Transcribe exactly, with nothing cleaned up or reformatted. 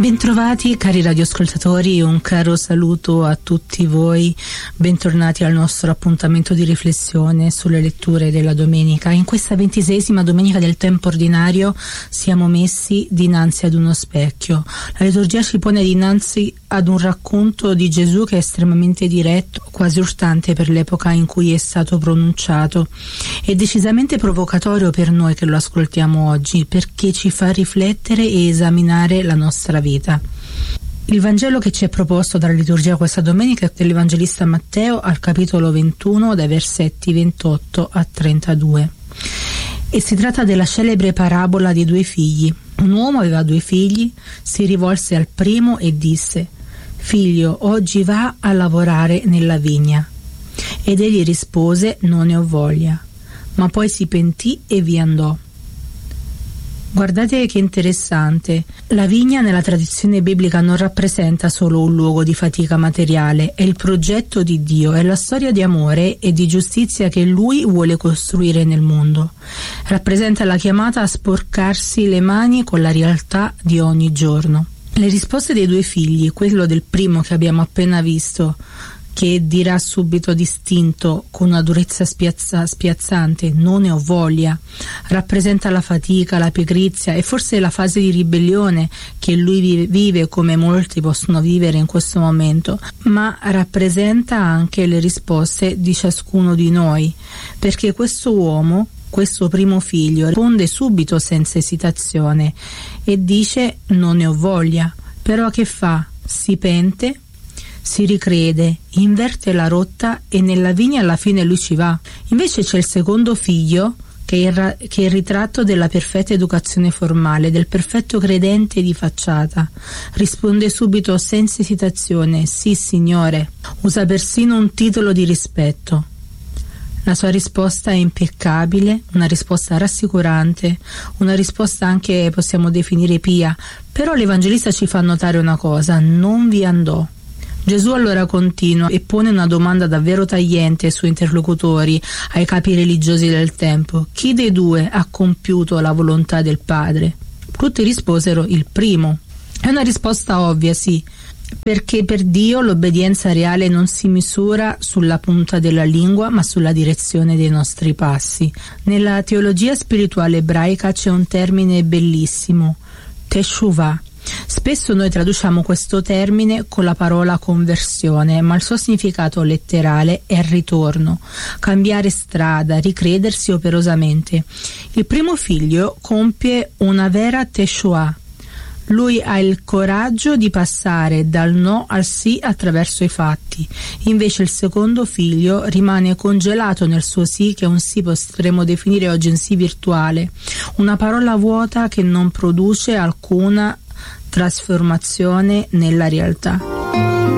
Bentrovati cari radioascoltatori, un caro saluto a tutti voi, bentornati al nostro appuntamento di riflessione sulle letture della domenica. In questa ventiseiesima domenica del tempo ordinario siamo messi dinanzi ad uno specchio. La liturgia ci pone dinanzi ad un racconto di Gesù che è estremamente diretto, quasi urtante per l'epoca in cui è stato pronunciato, e decisamente provocatorio per noi che lo ascoltiamo oggi, perché ci fa riflettere e esaminare la nostra vita. Il Vangelo che ci è proposto dalla liturgia questa domenica è dell'Evangelista Matteo al capitolo ventuno, dai versetti ventotto a trentadue. E si tratta della celebre parabola di due figli. Un uomo aveva due figli, si rivolse al primo e disse: «Figlio, oggi va a lavorare nella vigna». Ed egli rispose: «Non ne ho voglia». Ma poi si pentì e vi andò. Guardate che interessante. La vigna nella tradizione biblica non rappresenta solo un luogo di fatica materiale, è il progetto di Dio, è la storia di amore e di giustizia che Lui vuole costruire nel mondo. Rappresenta la chiamata a sporcarsi le mani con la realtà di ogni giorno. Le risposte dei due figli, quello del primo che abbiamo appena visto, che dirà subito distinto con una durezza spiazza, spiazzante: «Non ne ho voglia», rappresenta la fatica, la pigrizia e forse la fase di ribellione che lui vive, vive come molti possono vivere in questo momento, ma rappresenta anche le risposte di ciascuno di noi, perché questo uomo, questo primo figlio, risponde subito senza esitazione e dice: «Non ne ho voglia». Però che fa? Si pente, si ricrede, inverte la rotta e nella vigna alla fine lui ci va. Invece c'è il secondo figlio che è, il ra- che è il ritratto della perfetta educazione formale, del perfetto credente di facciata. Risponde subito senza esitazione: «Sì, Signore». Usa persino un titolo di rispetto. La sua risposta è impeccabile, una risposta rassicurante, una risposta anche possiamo definire pia. Però l'Evangelista ci fa notare una cosa: non vi andò. Gesù allora continua e pone una domanda davvero tagliente ai suoi interlocutori, ai capi religiosi del tempo: chi dei due ha compiuto la volontà del Padre? Tutti risposero: il primo. È una risposta ovvia, sì, perché per Dio l'obbedienza reale non si misura sulla punta della lingua, ma sulla direzione dei nostri passi. Nella teologia spirituale ebraica c'è un termine bellissimo: teshuvah. Spesso noi traduciamo questo termine con la parola conversione, ma il suo significato letterale è ritorno, cambiare strada, ricredersi operosamente. Il primo figlio compie una vera teshuah. Lui ha il coraggio di passare dal no al sì attraverso i fatti. Invece il secondo figlio rimane congelato nel suo sì, che è un sì potremmo definire oggi un sì virtuale, una parola vuota che non produce alcuna trasformazione nella realtà.